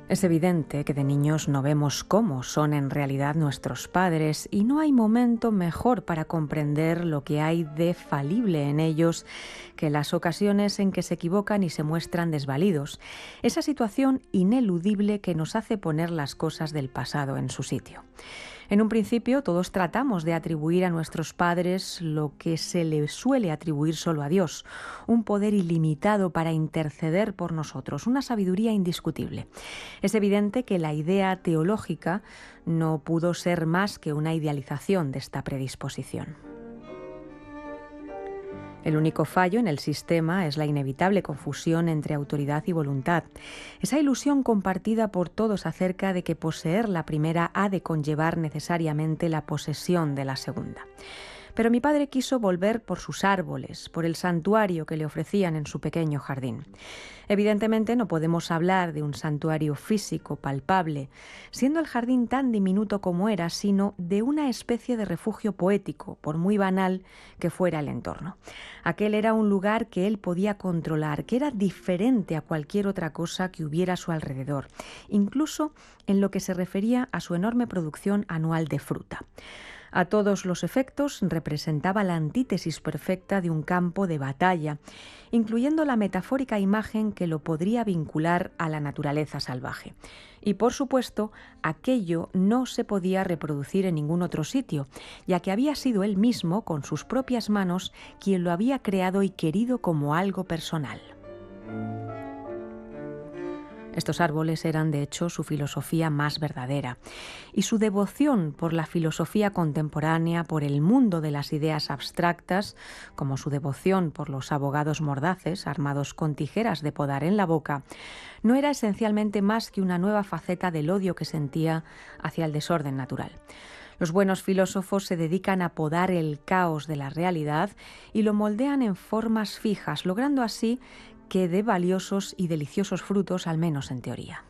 Es evidente que de niños no vemos cómo son en realidad nuestros padres y no hay momento mejor para comprender lo que hay de falible en ellos que las ocasiones en que se equivocan y se muestran desvalidos. Esa situación ineludible que nos hace poner las cosas del pasado en su sitio. En un principio todos tratamos de atribuir a nuestros padres lo que se le suele atribuir solo a Dios, un poder ilimitado para interceder por nosotros, una sabiduría indiscutible. Es evidente que la idea teológica no pudo ser más que una idealización de esta predisposición. El único fallo en el sistema es la inevitable confusión entre autoridad y voluntad. Esa ilusión compartida por todos acerca de que poseer la primera ha de conllevar necesariamente la posesión de la segunda. Pero mi padre quiso volver por sus árboles, por el santuario que le ofrecían en su pequeño jardín. Evidentemente no podemos hablar de un santuario físico, palpable, siendo el jardín tan diminuto como era, sino de una especie de refugio poético, por muy banal que fuera el entorno. Aquel era un lugar que él podía controlar, que era diferente a cualquier otra cosa que hubiera a su alrededor, incluso en lo que se refería a su enorme producción anual de fruta. A todos los efectos representaba la antítesis perfecta de un campo de batalla, incluyendo la metafórica imagen que lo podría vincular a la naturaleza salvaje. Y por supuesto, aquello no se podía reproducir en ningún otro sitio, ya que había sido él mismo, con sus propias manos, quien lo había creado y querido como algo personal. Estos árboles eran, de hecho, su filosofía más verdadera, y su devoción por la filosofía contemporánea, por el mundo de las ideas abstractas, como su devoción por los abogados mordaces, armados con tijeras de podar en la boca, no era esencialmente más que una nueva faceta del odio que sentía hacia el desorden natural. Los buenos filósofos se dedican a podar el caos de la realidad y lo moldean en formas fijas, logrando así que dé valiosos y deliciosos frutos, al menos en teoría.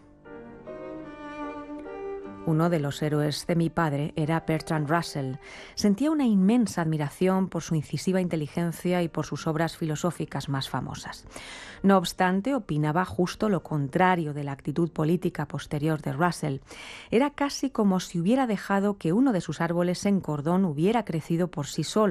Uno de los héroes de mi padre era Bertrand Russell. Sentía una inmensa admiración por su incisiva inteligencia y por sus obras filosóficas más famosas. No obstante, opinaba justo lo contrario de la actitud política posterior de Russell. Era casi como si hubiera dejado que uno de sus árboles en cordón hubiera crecido por sí solo,